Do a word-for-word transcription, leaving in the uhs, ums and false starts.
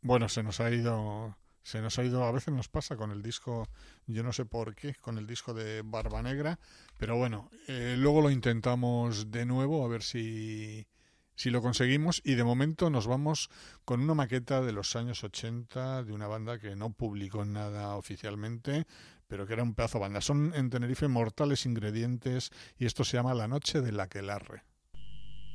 Bueno, se nos ha ido, se nos ha ido, a veces nos pasa con el disco, yo no sé por qué, con el disco de Barba Negra, pero bueno, eh, luego lo intentamos de nuevo a ver si, si lo conseguimos y de momento nos vamos con una maqueta de los años ochenta de una banda que no publicó nada oficialmente, pero que era un pedazo de banda. Son en Tenerife Mortales Ingredientes y esto se llama La Noche del Aquelarre.